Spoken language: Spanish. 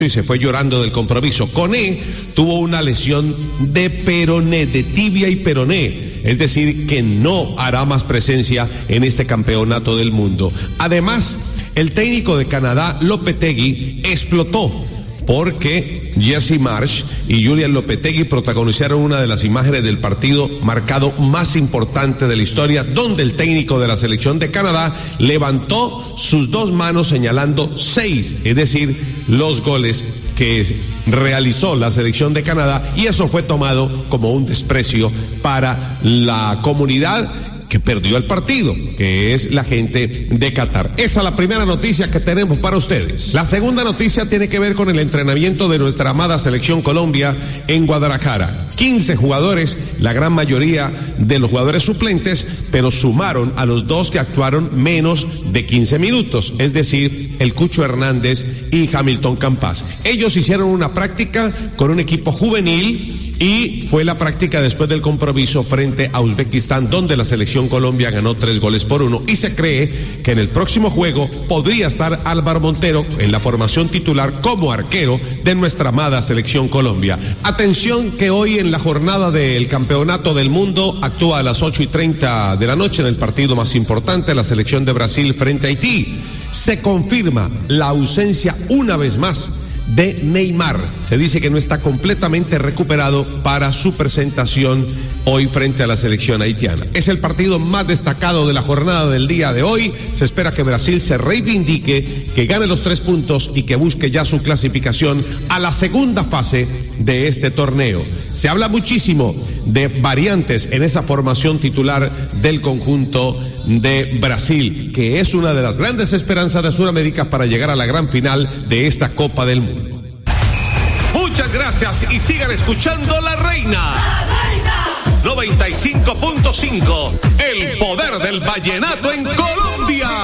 y se fue llorando del compromiso. Koné tuvo una lesión de peroné, de tibia y peroné, es decir, que no hará más presencia en este campeonato del mundo. Además, el técnico de Canadá, Lopetegui, explotó porque Jesse Marsch y Julian Lopetegui protagonizaron una de las imágenes del partido marcado más importante de la historia, donde el técnico de la selección de Canadá levantó sus dos manos señalando 6, es decir, los goles que realizó la selección de Canadá, y eso fue tomado como un desprecio para la comunidad que perdió el partido, que es la gente de Qatar. Esa es la primera noticia que tenemos para ustedes. La segunda noticia tiene que ver con el entrenamiento de nuestra amada selección Colombia en Guadalajara. 15 jugadores, la gran mayoría de los jugadores suplentes, pero sumaron a los dos que actuaron menos de 15 minutos, es decir, el Cucho Hernández y Hamilton Campas. Ellos hicieron una práctica con un equipo juvenil y fue la práctica después del compromiso frente a Uzbekistán, donde la selección Colombia ganó 3-1, y se cree que en el próximo juego podría estar Álvaro Montero en la formación titular como arquero de nuestra amada selección Colombia. Atención que hoy en la jornada del Campeonato del Mundo actúa a las 8:30 de la noche en el partido más importante, la selección de Brasil frente a Haití. Se confirma la ausencia una vez más de Neymar. Se dice que no está completamente recuperado para su presentación hoy frente a la selección haitiana. Es el partido más destacado de la jornada del día de hoy. Se espera que Brasil se reivindique, que gane los 3 puntos y que busque ya su clasificación a la segunda fase de este torneo. Se habla muchísimo de variantes en esa formación titular del conjunto de Brasil, que es una de las grandes esperanzas de Sudamérica para llegar a la gran final de esta Copa del Mundo. Muchas gracias y sigan escuchando La Reina. 95.5, el poder del vallenato en Colombia.